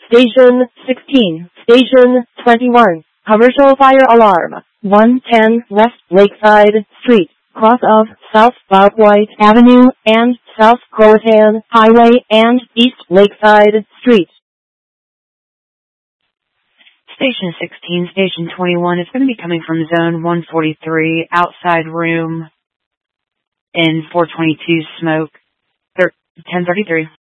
Station 16, Station 21, commercial fire alarm, 110 West Lakeside Street, cross of South Bob White Avenue and South Croatan Highway and East Lakeside Street. Station 16, Station 21 is going to be coming from Zone 143, outside room in 422 smoke, 1033.